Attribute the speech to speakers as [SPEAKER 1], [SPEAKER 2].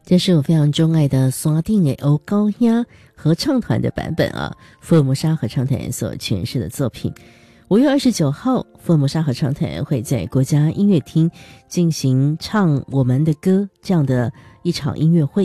[SPEAKER 1] 这是我非常钟爱的刷定的欧高压合唱团的版本啊，福尔摩沙合唱团所诠释的作品。5月29号，福尔摩沙合唱团会在国家音乐厅进行唱我们的歌这样的一场音乐会。